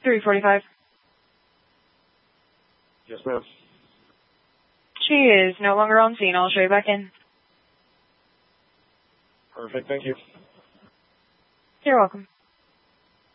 345. Yes, ma'am. She is no longer on scene. I'll show you back in. Perfect. Thank you. You're welcome.